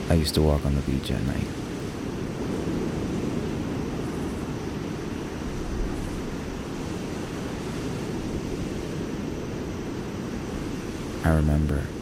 I used to walk on the beach at night. I remember